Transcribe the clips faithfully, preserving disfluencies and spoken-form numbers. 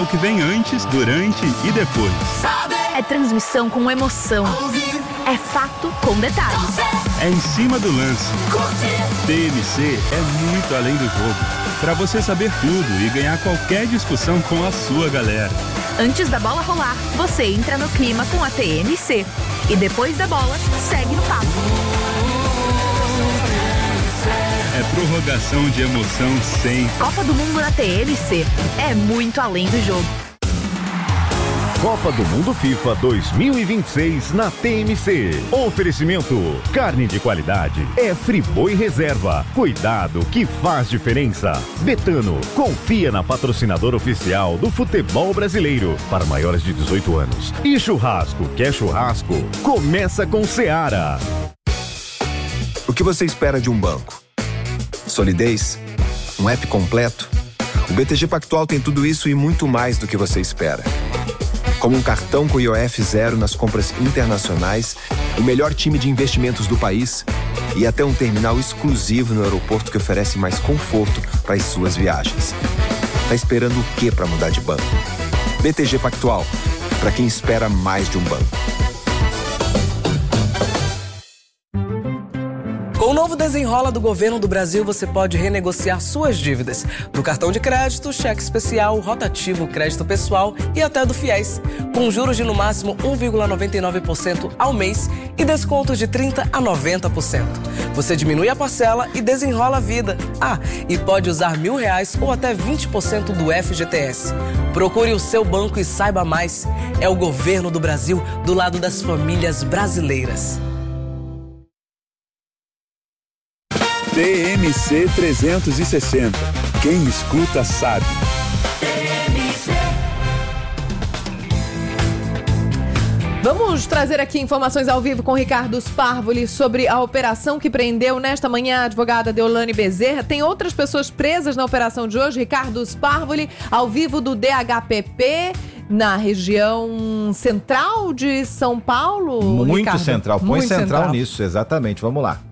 o que vem antes, durante e depois. É transmissão com emoção. É fato com detalhes. É em cima do lance. T M C é muito além do jogo. Para você saber tudo e ganhar qualquer discussão com a sua galera. Antes da bola rolar, você entra no clima com a T M C. E depois da bola, segue no papo. É prorrogação de emoção sem. Copa do Mundo na T M C. É muito além do jogo. Copa do Mundo FIFA dois mil e vinte e seis na T M C. Oferecimento: carne de qualidade é Friboi Reserva. Cuidado que faz diferença. Betano, confia na patrocinadora oficial do futebol brasileiro para maiores de dezoito anos. E churrasco, quer churrasco? Começa com Seara. O que você espera de um banco? Solidez? Um app completo? O B T G Pactual tem tudo isso e muito mais do que você espera. Como um cartão com I O F zero nas compras internacionais, o melhor time de investimentos do país e até um terminal exclusivo no aeroporto que oferece mais conforto para as suas viagens. Tá esperando o quê para mudar de banco? B T G Pactual, para quem espera mais de um banco. Com o novo Desenrola do Governo do Brasil, você pode renegociar suas dívidas do cartão de crédito, cheque especial, rotativo, crédito pessoal e até do FIES, com juros de no máximo um vírgula noventa e nove por cento ao mês e descontos de trinta por cento a noventa por cento. Você diminui a parcela e desenrola a vida. Ah, e pode usar mil reais ou até vinte por cento do F G T S. Procure o seu banco e saiba mais. É o Governo do Brasil do lado das famílias brasileiras. T M C trezentos e sessenta. Quem escuta sabe. Vamos trazer aqui informações ao vivo com Ricardo Sparvoli sobre a operação que prendeu nesta manhã a advogada Deolane Bezerra. Tem outras pessoas presas na operação de hoje. Ricardo Sparvoli, ao vivo do D H P P, na região central de São Paulo. Muito Ricardo? central. Põe Muito central, central nisso, exatamente. Vamos lá.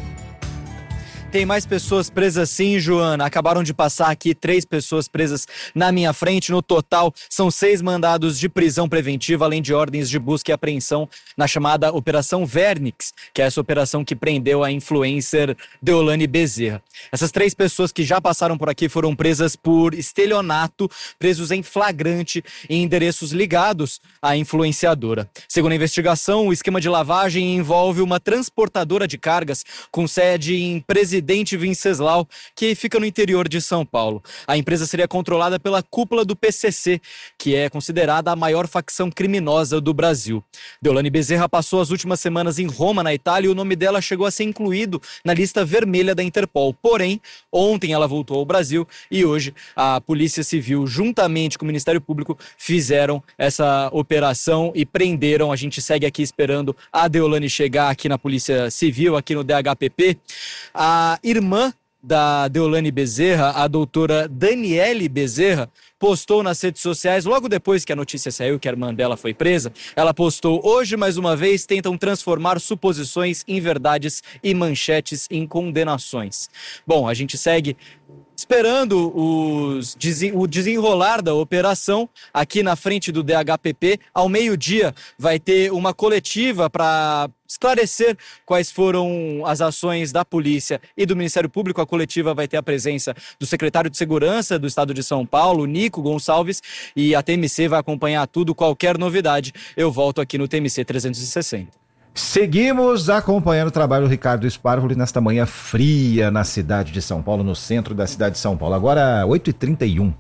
Tem mais pessoas presas sim, Joana. Acabaram de passar aqui três pessoas presas na minha frente. No total, são seis mandados de prisão preventiva, além de ordens de busca e apreensão na chamada Operação Vernix, que é essa operação que prendeu a influencer Deolane Bezerra. Essas três pessoas que já passaram por aqui foram presas por estelionato, presos em flagrante em endereços ligados à influenciadora. Segundo a investigação, o esquema de lavagem envolve uma transportadora de cargas com sede em Presidente Venceslau, que fica no interior de São Paulo. A empresa seria controlada pela cúpula do P C C, que é considerada a maior facção criminosa do Brasil. Deolane Bezerra passou as últimas semanas em Roma, na Itália, e o nome dela chegou a ser incluído na lista vermelha da Interpol. Porém, ontem ela voltou ao Brasil e hoje a Polícia Civil, juntamente com o Ministério Público, fizeram essa operação e prenderam. A gente segue aqui esperando a Deolane chegar aqui na Polícia Civil, aqui no D H P P. A A irmã da Deolane Bezerra, a doutora Daniele Bezerra, postou nas redes sociais, logo depois que a notícia saiu que a irmã dela foi presa, ela postou: hoje, mais uma vez, tentam transformar suposições em verdades e manchetes em condenações. Bom, a gente segue esperando os, o desenrolar da operação aqui na frente do D H P P. Ao meio-dia vai ter uma coletiva para esclarecer quais foram as ações da polícia e do Ministério Público. A coletiva vai ter a presença do secretário de Segurança do Estado de São Paulo, Nico Gonçalves, e a T M C vai acompanhar tudo, qualquer novidade. Eu volto aqui no T M C trezentos e sessenta. Seguimos acompanhando o trabalho do Ricardo Sparvoli nesta manhã fria na cidade de São Paulo, no centro da cidade de São Paulo. Agora, oito e trinta e um.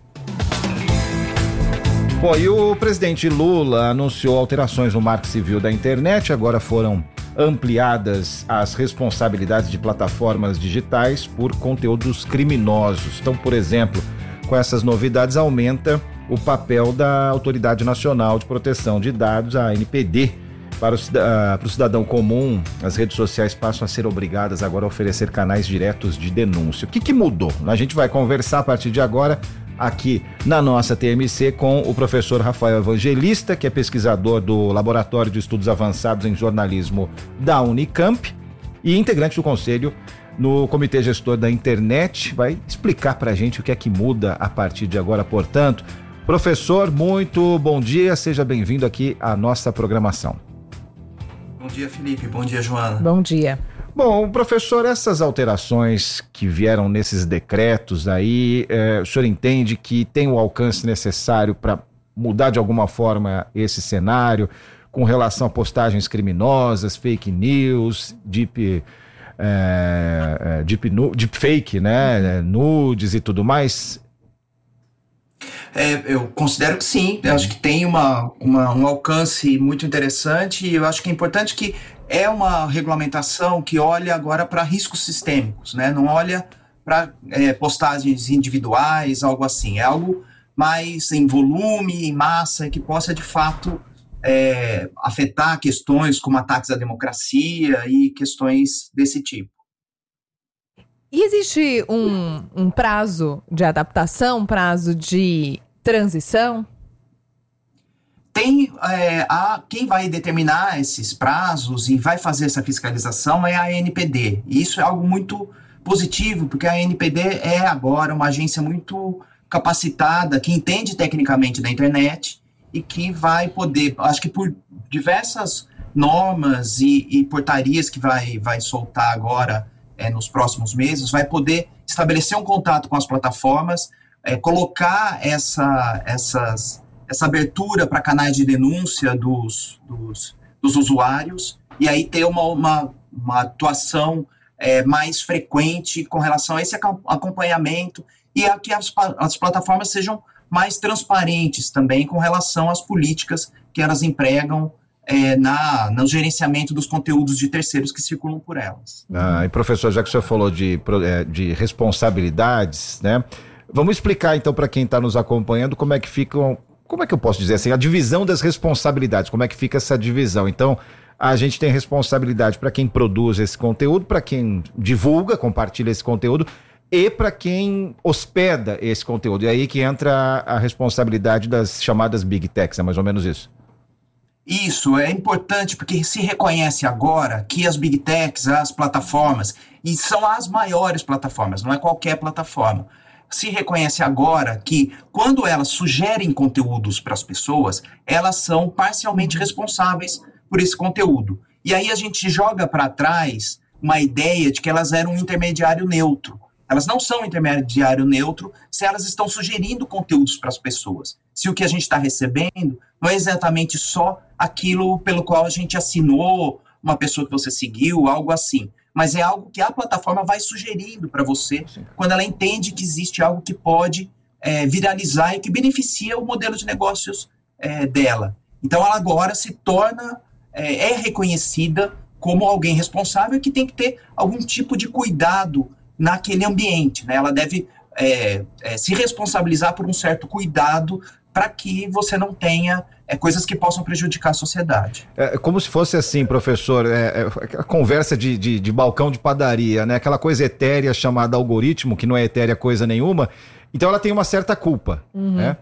Bom, e o presidente Lula anunciou alterações no Marco Civil da internet. Agora foram ampliadas as responsabilidades de plataformas digitais por conteúdos criminosos. Então, por exemplo, com essas novidades aumenta o papel da Autoridade Nacional de Proteção de Dados, a A N P D. Para o, uh, para o cidadão comum, as redes sociais passam a ser obrigadas agora a oferecer canais diretos de denúncia. O que, que mudou? A gente vai conversar a partir de agora aqui na nossa T M C com o professor Rafael Evangelista, que é pesquisador do Laboratório de Estudos Avançados em Jornalismo da Unicamp e integrante do Conselho no Comitê Gestor da Internet. Vai explicar para a gente o que é que muda a partir de agora, portanto. Professor, muito bom dia, seja bem-vindo aqui à nossa programação. Bom dia, Felipe, bom dia, Joana. Bom dia. Bom, professor, essas alterações que vieram nesses decretos aí, é, o senhor entende que tem o alcance necessário para mudar de alguma forma esse cenário com relação a postagens criminosas, fake news, deep, é, deep, deep fake, né, nudes e tudo mais? É, eu considero que sim, eu acho que tem uma, uma, um alcance muito interessante e eu acho que é importante que é uma regulamentação que olha agora para riscos sistêmicos, né? Não olha para é, postagens individuais, algo assim, é algo mais em volume, em massa, que possa de fato é, afetar questões como ataques à democracia e questões desse tipo. E existe um, um prazo de adaptação, um prazo de transição? Tem, é, a, quem vai determinar esses prazos e vai fazer essa fiscalização é a A N P D. E isso é algo muito positivo, porque a A N P D é agora uma agência muito capacitada, que entende tecnicamente da internet e que vai poder, acho que por diversas normas e, e portarias que vai, vai soltar agora é, nos próximos meses, vai poder estabelecer um contato com as plataformas, é, colocar essa, essas, essa abertura para canais de denúncia dos, dos, dos usuários e aí ter uma, uma, uma atuação é, mais frequente com relação a esse acompanhamento e a que as, as plataformas sejam mais transparentes também com relação às políticas que elas empregam é, na, no gerenciamento dos conteúdos de terceiros que circulam por elas. Ah, e professor, já que o senhor falou de, de responsabilidades, né? Vamos explicar então para quem está nos acompanhando como é que ficam, como é que eu posso dizer assim, a divisão das responsabilidades, como é que fica essa divisão. Então, a gente tem responsabilidade para quem produz esse conteúdo, para quem divulga, compartilha esse conteúdo, e para quem hospeda esse conteúdo. E aí que entra a responsabilidade das chamadas Big Techs, é mais ou menos isso? Isso, é importante porque se reconhece agora que as Big Techs, as plataformas, e são as maiores plataformas, não é qualquer plataforma, se reconhece agora que quando elas sugerem conteúdos para as pessoas, elas são parcialmente responsáveis por esse conteúdo. E aí a gente joga para trás uma ideia de que elas eram um intermediário neutro. Elas não são intermediário neutro se elas estão sugerindo conteúdos para as pessoas. Se o que a gente está recebendo não é exatamente só aquilo pelo qual a gente assinou, uma pessoa que você seguiu, algo assim. Mas é algo que a plataforma vai sugerindo para você Sim. quando ela entende que existe algo que pode é, viralizar e que beneficia o modelo de negócios é, dela. Então ela agora se torna, é, é reconhecida como alguém responsável que tem que ter algum tipo de cuidado naquele ambiente, né? Ela deve é, é, se responsabilizar por um certo cuidado para que você não tenha é, coisas que possam prejudicar a sociedade. É como se fosse assim, professor, é, é, a conversa de, de, de balcão de padaria, né? Aquela coisa etérea chamada algoritmo, que não é etérea coisa nenhuma, então ela tem uma certa culpa, uhum. né?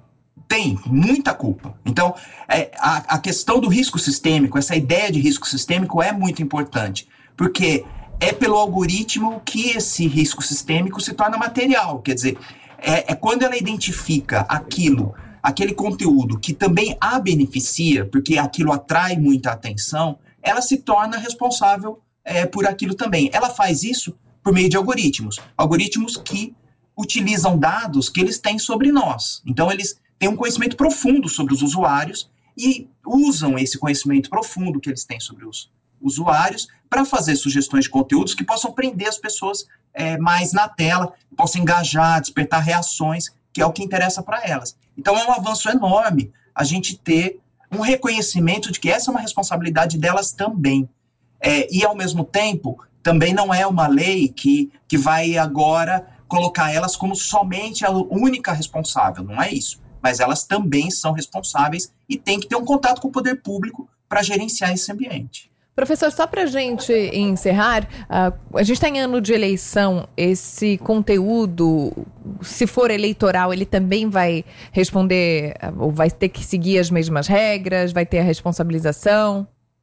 Tem, muita culpa. Então, é, a, a questão do risco sistêmico, essa ideia de risco sistêmico é muito importante, porque é pelo algoritmo que esse risco sistêmico se torna material. Quer dizer, é, é quando ela identifica aquilo, aquele conteúdo que também a beneficia, porque aquilo atrai muita atenção, ela se torna responsável é, por aquilo também. Ela faz isso por meio de algoritmos. Algoritmos que utilizam dados que eles têm sobre nós. Então, eles têm um conhecimento profundo sobre os usuários e usam esse conhecimento profundo que eles têm sobre os usuários para fazer sugestões de conteúdos que possam prender as pessoas é, mais na tela, possam engajar, despertar reações, que é o que interessa para elas. Então é um avanço enorme a gente ter um reconhecimento de que essa é uma responsabilidade delas também. É, e ao mesmo tempo, também não é uma lei que, que vai agora colocar elas como somente a única responsável, não é isso. Mas elas também são responsáveis e têm que ter um contato com o poder público para gerenciar esse ambiente. Professor, só para a gente encerrar, uh, a gente está em ano de eleição, esse conteúdo, se for eleitoral, ele também vai responder, uh, ou vai ter que seguir as mesmas regras, vai ter a responsabilização?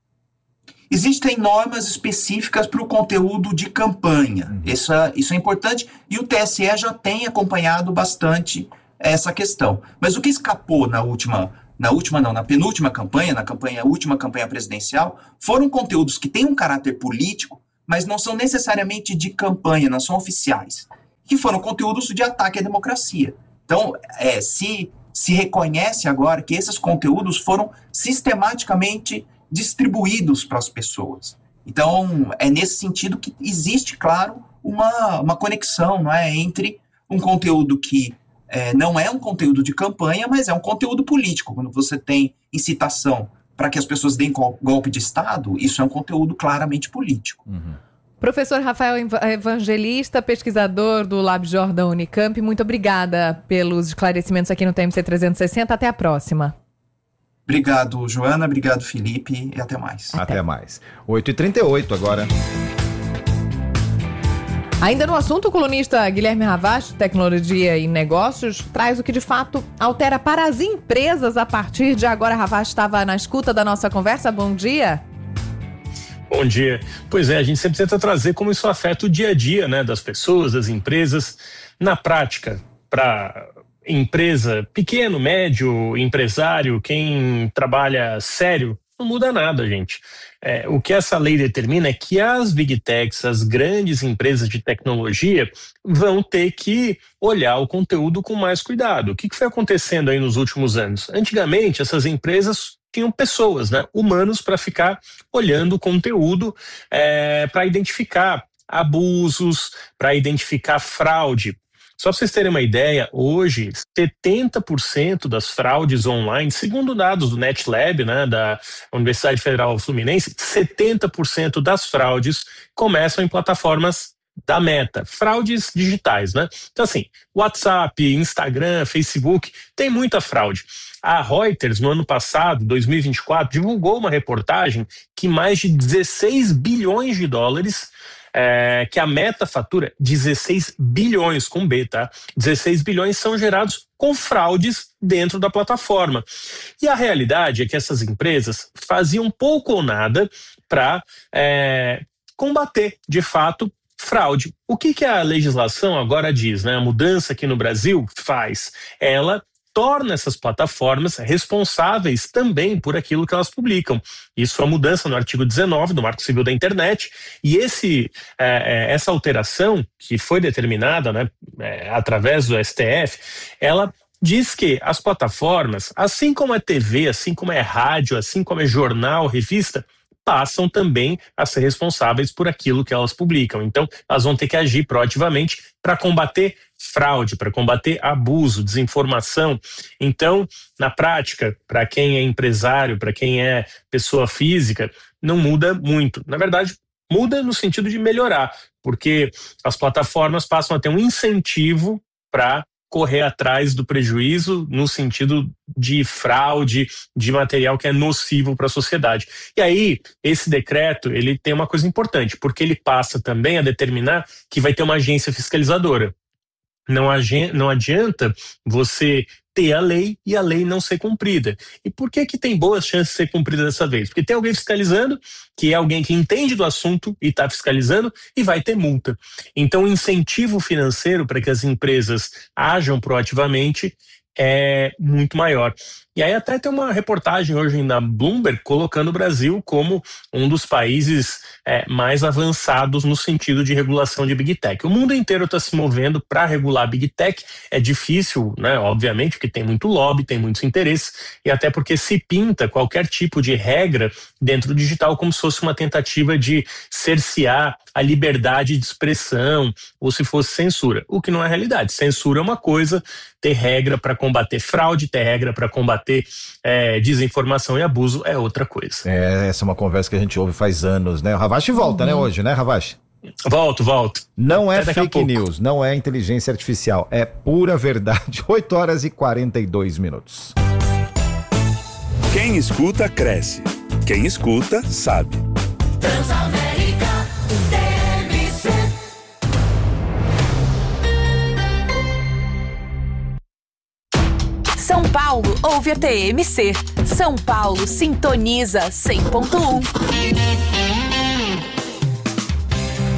Existem normas específicas para o conteúdo de campanha, isso é, isso é importante, e o T S E já tem acompanhado bastante essa questão. Mas o que escapou na última, na última não, na penúltima campanha, na campanha, última campanha presidencial, foram conteúdos que têm um caráter político, mas não são necessariamente de campanha, não são oficiais, que foram conteúdos de ataque à democracia. Então, é, se, se reconhece agora que esses conteúdos foram sistematicamente distribuídos para as pessoas. Então, é nesse sentido que existe, claro, uma, uma conexão, não é, entre um conteúdo que é, não é um conteúdo de campanha, mas é um conteúdo político. Quando você tem incitação para que as pessoas deem golpe de Estado, isso é um conteúdo claramente político. Uhum. Professor Rafael Evangelista, pesquisador do LabJOR da Unicamp, muito obrigada pelos esclarecimentos aqui no T M C trezentos e sessenta. Até a próxima. Obrigado, Joana. Obrigado, Felipe. E até mais. Até, até mais. oito e trinta e oito agora. Ainda no assunto, o colunista Guilherme Ravache, Tecnologia e Negócios, traz o que de fato altera para as empresas a partir de agora. Ravache estava na escuta da nossa conversa. Bom dia. Bom dia. Pois é, a gente sempre tenta trazer como isso afeta o dia a dia, né, das pessoas, das empresas. Na prática, para empresa pequeno, médio, empresário, quem trabalha sério, não muda nada, gente. É, o que essa lei determina é que as big techs, as grandes empresas de tecnologia, vão ter que olhar o conteúdo com mais cuidado. O que foi acontecendo aí nos últimos anos? Antigamente, essas empresas tinham pessoas, né, humanos, para ficar olhando o conteúdo, é, para identificar abusos, para identificar fraude. Só para vocês terem uma ideia, hoje setenta por cento das fraudes online, segundo dados do NetLab, né, da Universidade Federal Fluminense, setenta por cento das fraudes começam em plataformas da Meta, fraudes digitais, né? Então assim, WhatsApp, Instagram, Facebook, tem muita fraude. A Reuters, no ano passado, dois mil e vinte e quatro, divulgou uma reportagem que mais de dezesseis bilhões de dólares É, que a Meta fatura dezesseis bilhões com B, tá? dezesseis bilhões são gerados com fraudes dentro da plataforma. E a realidade é que essas empresas faziam pouco ou nada para é, combater, de fato, fraude. O que, que a legislação agora diz, né? A mudança aqui no Brasil faz? Ela torna essas plataformas responsáveis também por aquilo que elas publicam. Isso foi a mudança no artigo dezenove do Marco Civil da Internet, e esse, é, essa alteração que foi determinada, né, é, através do S T F, ela diz que as plataformas, assim como é T V, assim como é rádio, assim como é jornal, revista, passam também a ser responsáveis por aquilo que elas publicam. Então, elas vão ter que agir proativamente para combater fraude, para combater abuso, desinformação. Então, na prática, para quem é empresário, para quem é pessoa física, não muda muito. Na verdade, muda no sentido de melhorar, porque as plataformas passam a ter um incentivo para correr atrás do prejuízo no sentido de fraude, de material que é nocivo para a sociedade. E aí, esse decreto, ele tem uma coisa importante, porque ele passa também a determinar que vai ter uma agência fiscalizadora. Não, não adianta você ter a lei e a lei não ser cumprida. E por que que tem boas chances de ser cumprida dessa vez? Porque tem alguém fiscalizando, que é alguém que entende do assunto e está fiscalizando, e vai ter multa. Então, o incentivo financeiro para que as empresas ajam proativamente é muito maior. E aí até tem uma reportagem hoje na Bloomberg colocando o Brasil como um dos países é, mais avançados no sentido de regulação de Big Tech. O mundo inteiro está se movendo para regular Big Tech. É difícil, né? Obviamente, porque tem muito lobby, tem muitos interesses, e até porque se pinta qualquer tipo de regra dentro do digital como se fosse uma tentativa de cercear a liberdade de expressão, ou se fosse censura, o que não é realidade. Censura é uma coisa, ter regra para combater fraude, ter regra para combater É, desinformação e abuso é outra coisa. É, essa é uma conversa que a gente ouve faz anos, né? O Ravache volta, uhum. né, hoje, né, Ravache? Volto, volto. Não é fake news, não é inteligência artificial, é pura verdade. oito horas e quarenta e dois minutos. Quem escuta, cresce. Quem escuta, sabe. Transamérica, T M C. São Paulo ouve a T M C. São Paulo sintoniza cem ponto um.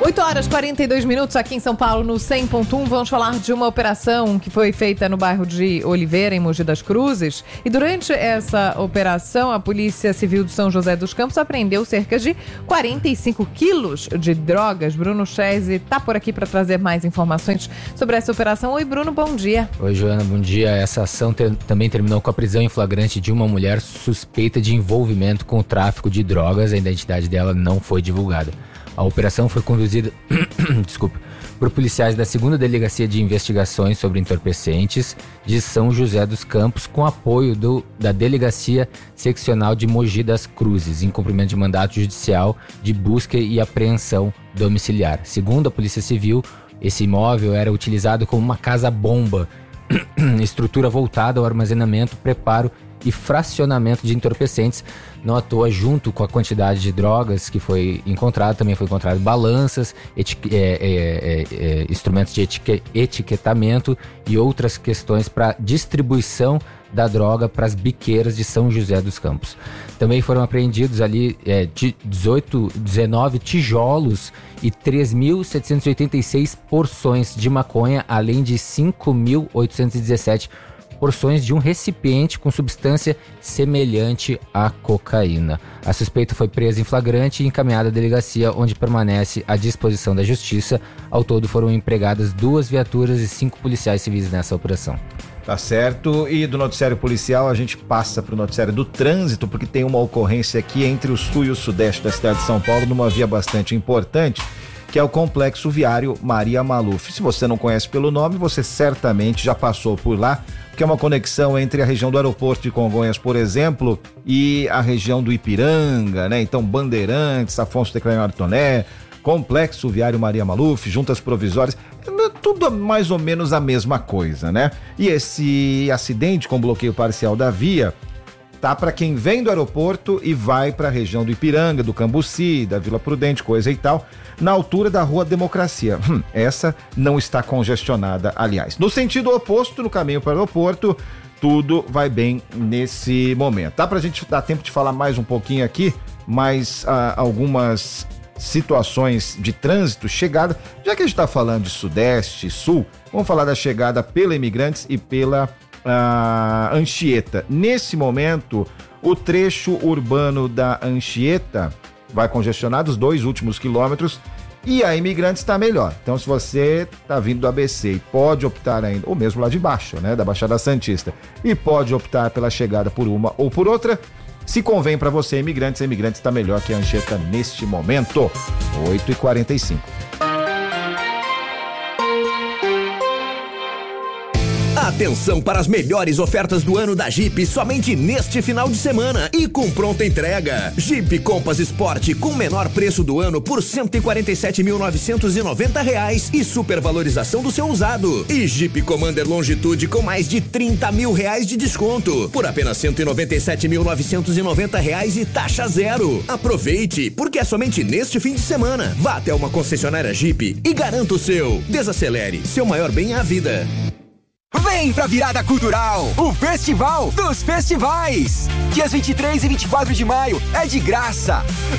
oito horas e quarenta e dois minutos aqui em São Paulo, no cem ponto um. Vamos falar de uma operação que foi feita no bairro de Oliveira, em Mogi das Cruzes. E durante essa operação, a Polícia Civil de São José dos Campos apreendeu cerca de quarenta e cinco quilos de drogas. Bruno Chese está por aqui para trazer mais informações sobre essa operação. Oi, Bruno, bom dia. Oi, Joana, bom dia. Essa ação ter, também terminou com a prisão em flagrante de uma mulher suspeita de envolvimento com o tráfico de drogas. A identidade dela não foi divulgada. A operação foi conduzida desculpa, por policiais da segunda Delegacia de Investigações sobre Entorpecentes de São José dos Campos, com apoio do, da Delegacia Seccional de Mogi das Cruzes, em cumprimento de mandato judicial de busca e apreensão domiciliar. Segundo a Polícia Civil, esse imóvel era utilizado como uma casa-bomba, estrutura voltada ao armazenamento, preparo e fracionamento de entorpecentes. Não à toa, junto com a quantidade de drogas que foi encontrada, também foi encontrado balanças, etique, é, é, é, instrumentos de etique, etiquetamento e outras questões para distribuição da droga para as biqueiras de São José dos Campos. Também foram apreendidos ali é, dezoito, dezenove tijolos e três mil setecentos e oitenta e seis porções de maconha, além de cinco mil oitocentos e dezessete porções de um recipiente com substância semelhante à cocaína. A suspeita foi presa em flagrante e encaminhada à delegacia, onde permanece à disposição da justiça. Ao todo foram empregadas duas viaturas e cinco policiais civis nessa operação. Tá certo. E do noticiário policial a gente passa para o noticiário do trânsito, porque tem uma ocorrência aqui entre o sul e o sudeste da cidade de São Paulo, numa via bastante importante, que é o Complexo Viário Maria Maluf. Se você não conhece pelo nome, você certamente já passou por lá, que é uma conexão entre a região do aeroporto de Congonhas, por exemplo, e a região do Ipiranga, né? Então, Bandeirantes, Afonso de Clemente Toné, Complexo Viário Maria Maluf, juntas provisórias, tudo mais ou menos a mesma coisa, né? E esse acidente com bloqueio parcial da via tá para quem vem do aeroporto e vai para a região do Ipiranga, do Cambuci, da Vila Prudente, coisa e tal, na altura da Rua Democracia. Hum, essa não está congestionada, aliás. No sentido oposto, no caminho para o aeroporto, tudo vai bem nesse momento. Dá pra gente dar tempo de falar mais um pouquinho aqui, mais ah, algumas situações de trânsito, chegada, já que a gente está falando de Sudeste, Sul, vamos falar da chegada pela Imigrantes e pela a Anchieta. Nesse momento, o trecho urbano da Anchieta vai congestionado os dois últimos quilômetros e a Imigrantes está melhor. Então, se você está vindo do A B C e pode optar ainda, ou mesmo lá de baixo, né, da Baixada Santista, e pode optar pela chegada por uma ou por outra, se convém para você, Imigrantes, a Imigrantes está melhor que a Anchieta neste momento. oito e quarenta e cinco. Atenção para as melhores ofertas do ano da Jeep somente neste final de semana e com pronta entrega. Jeep Compass Sport com menor preço do ano por cento e quarenta e sete mil novecentos e noventa reais e supervalorização do seu usado. E Jeep Commander Longitude com mais de trinta mil reais de desconto por apenas cento e noventa e sete mil novecentos e noventa reais e taxa zero. Aproveite, porque é somente neste fim de semana. Vá até uma concessionária Jeep e garanta o seu. Desacelere, seu maior bem é a vida. Vem pra Virada Cultural, o Festival dos Festivais. Dias vinte e três e vinte e quatro de maio é de graça.